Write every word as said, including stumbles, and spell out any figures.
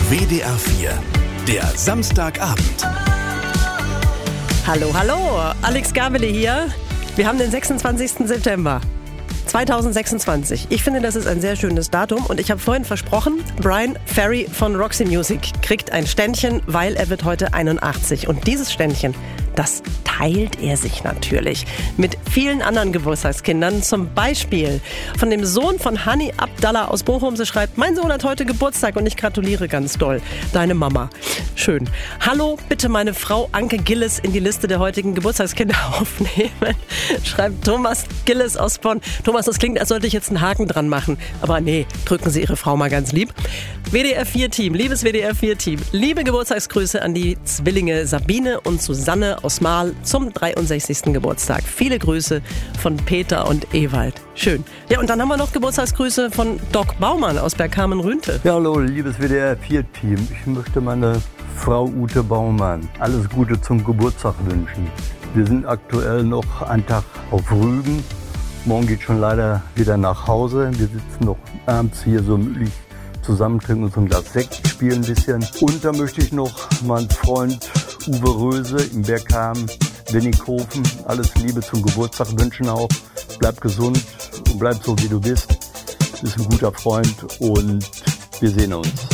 W D R vier, der Samstagabend. Hallo, hallo, Alex Gabele hier. Wir haben den sechsundzwanzigsten September zweitausendsechsundzwanzig. Ich finde, das ist ein sehr schönes Datum und ich habe vorhin versprochen, Bryan Ferry von Roxy Music kriegt ein Ständchen, weil er wird heute einundachtzig. Und dieses Ständchen, das teilt er sich natürlich mit vielen anderen Geburtstagskindern. Zum Beispiel von dem Sohn von Hani Abdallah aus Bochum. Sie schreibt, mein Sohn hat heute Geburtstag und ich gratuliere ganz doll. Deine Mama. Schön. Hallo, bitte meine Frau Anke Gilles in die Liste der heutigen Geburtstagskinder aufnehmen. Schreibt Thomas Gilles aus Bonn. Thomas, das klingt, als sollte ich jetzt einen Haken dran machen. Aber nee, drücken Sie Ihre Frau mal ganz lieb. W D R vier Team, liebes W D R vier Team, liebe Geburtstagsgrüße an die Zwillinge Sabine und Susanne aus Marl zum dreiundsechzigsten Geburtstag. Viele Grüße von Peter und Ewald. Schön. Ja, und dann haben wir noch Geburtstagsgrüße von Doc Baumann aus Bergkamen-Rühnte. Ja, hallo, liebes W D R vier Team. Ich möchte meine Frau Ute Baumann alles Gute zum Geburtstag wünschen. Wir sind aktuell noch einen Tag auf Rügen. Morgen geht schon leider wieder nach Hause. Wir sitzen noch abends hier so gemütlich zusammen, trinken uns ein Glas Sekt, spielen ein bisschen. Und da möchte ich noch meinen Freund Uwe Röse im Bergkamen, Wennighofen, alles Liebe zum Geburtstag wünschen auch. Bleib gesund und bleib so, wie du bist. Du bist ein guter Freund und wir sehen uns.